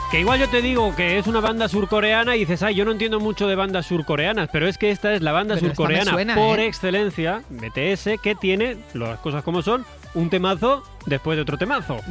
Que igual yo te digo que es una banda surcoreana y dices, ay, yo no entiendo mucho de bandas surcoreanas, pero es que esta es la banda Pero esta me surcoreana suena, por ¿eh? excelencia, BTS, que tiene, las cosas como son, un temazo después de otro temazo.